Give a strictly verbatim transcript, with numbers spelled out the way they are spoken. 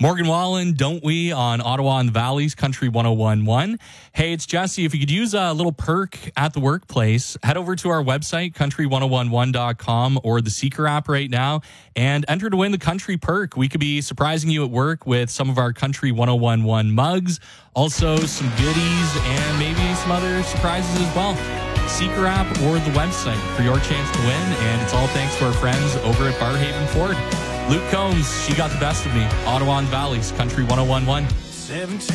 Morgan Wallen, Don't We, on Ottawa and the Valley's Country one oh one point one. Hey, it's Jesse. If you could use a little perk at the workplace, head over to our website, country one oh one one dot com, or the Seeker app right now, and enter to win the Country perk. We could be surprising you at work with some of our Country one oh one one mugs, also some goodies, and maybe some other surprises as well. Seeker app or the website for your chance to win, and it's all thanks to our friends over at Barhaven Ford. Luke Combs, She Got the Best of Me, Ottawa and Valley's Country one oh one point one.